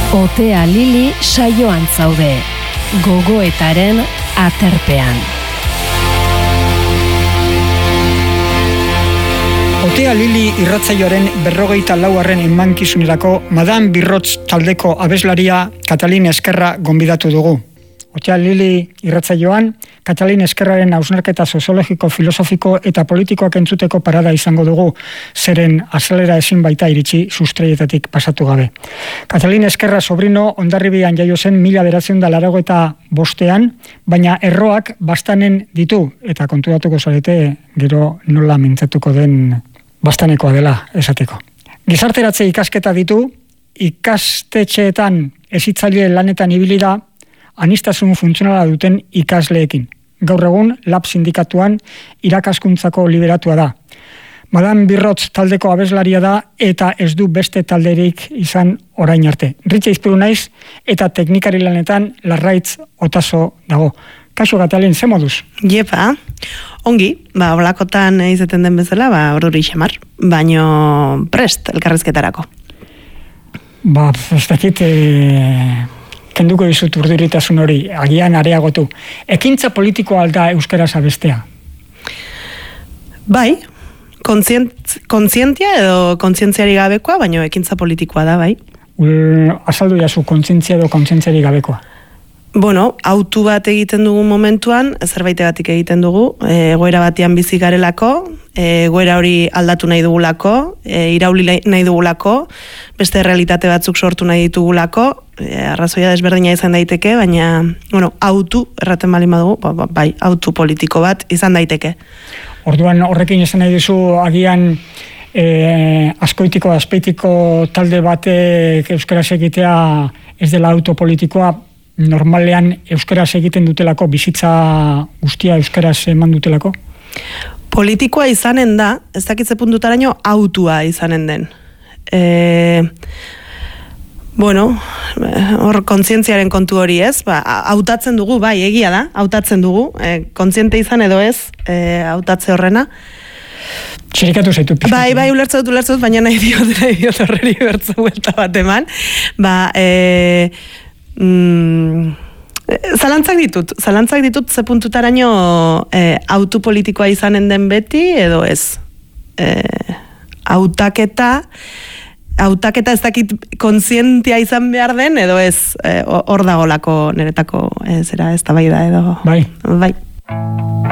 Otea Lili saioan zaude, gogoetaren aterpean. Otea Lili irratsaioaren 44. emankizunerako Madame Birrotz taldeko abeslaria Katalin Eskerra gonbidatu dugu. Otea Lili irratsaioan Katalin Eskerraren hausnarketa soziologiko, filosofiko eta politikoak entzuteko parada izango dugu, zeren azalera ezin baita iritsi sustreietatik pasatu gabe. Katalin Eskerra sobrino Hondarribian jaio zen 1985, baina erroak bastanen ditu, eta konturatuko zarete gero nola mintzatuko den bastanekoa dela esateko. Gizarteratze ikasketa ditu, ikastetxeetan hezitzaile lanetan ibili da, anistasun funtzionala duten ikasleekin. Gaur egun, Lab sindikatuan irakaskuntzako liberatua da. Madame Birrotz taldeko abeslaria da eta ez du beste talderik izan orain arte. Ritxe izpilu naiz eta teknikari lanetan Larraitz Otaso dago. Kaixo Katalin, ze moduz? Jepa, ongi, olakotan izaten den bezala, orduri xamar, baino prest elkarrizketarako. Ez dakit... kenduko dizut urduritasun hori, agian areagotu. Ekintza politikoa alda euskaraz abestea? Bai, kontzientia edo kontzientziari gabekoa, baino ekintza politikoa da, bai. Azaldu jazu, kontzientzia edo kontzientziari gabekoa? Bueno, autu bat egiten dugu momentuan, zerbaitegatik egiten dugu, egoera batean bizi garelako, egoera hori aldatu nahi dugulako, irauli nahi dugulako, beste realitate batzuk sortu nahi ditugulako, arrazoia desberdina izan daiteke, baina, autu, erraten bali badugu, bai, autu politiko bat izan daiteke. Orduan horrekin esan nahi duzu, agian azkoitiko, azpeitiko talde batek euskaraz egitea ez dela autopolitikoa, normalean euskaraz egiten dutelako, bizitza guztia euskaraz eman dutelako? Politikoa izanen da, ez dakitze puntutaraino autua izanen den. Hor kontzientziaren kontu hori ez, hautatzen dugu, bai, egia da, hautatzen dugu, kontziente izan edo ez, hautatze horrena. Txirikatu zaitu pizkatu. Bai, ulertzut, baina nahi diot horreri bertzu buelta bat eman. Zalantzak ditut ze puntutaraino autu politikoa izanen den beti edo ez. Hautaketa ez dakit kontzientia izan behar den edo ez, hor dagolako niretako zera ez da bai da edo. Bai.